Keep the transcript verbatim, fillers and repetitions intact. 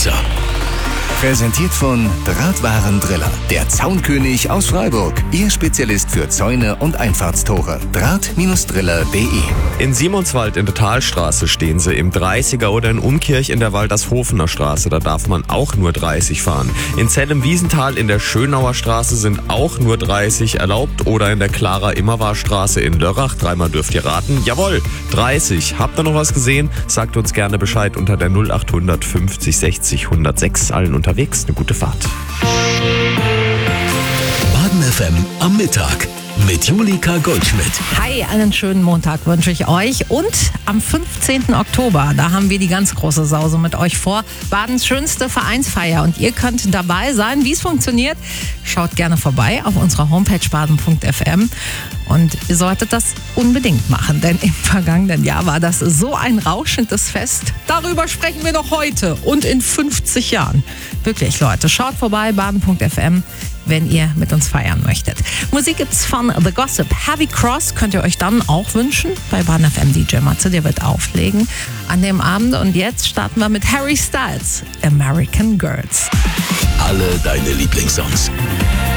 Nutzer. Präsentiert von Drahtwarendriller, der Zaunkönig aus Freiburg. Ihr Spezialist für Zäune und Einfahrtstore. Draht-Driller punkt de. In Simonswald in der Talstraße stehen sie, im dreißiger oder in Umkirch in der Waltershofener Straße. Da darf man auch nur dreißig fahren. In Zell-im-Wiesental in der Schönauer Straße sind auch nur dreißig erlaubt. Oder in der Clara-Immerwahr-Straße in Lörrach. Dreimal dürft ihr raten. Jawohl, dreißig. Habt ihr noch was gesehen? Sagt uns gerne Bescheid unter der null acht hundert fünfzig sechzig hundertsechs. Allen unterwegs. Eine gute Fahrt. Baden F M am Mittag mit Julika Goldschmidt. Hi, einen schönen Montag wünsche ich euch. Und am fünfzehnten Oktober, da haben wir die ganz große Sause mit euch vor. Badens schönste Vereinsfeier. Und ihr könnt dabei sein. Wie es funktioniert, schaut gerne vorbei auf unserer Homepage baden punkt f m. Und ihr solltet das unbedingt machen, denn im vergangenen Jahr war das so ein rauschendes Fest. Darüber sprechen wir noch heute und in fünfzig Jahren. Wirklich, Leute, schaut vorbei, baden punkt f m, wenn ihr mit uns feiern möchtet. Musik gibt's von The Gossip. Heavy Cross könnt ihr euch dann auch wünschen bei Baden F M. D J Matze, der wird auflegen an dem Abend. Und jetzt starten wir mit Harry Styles, American Girls. Alle deine Lieblingssongs.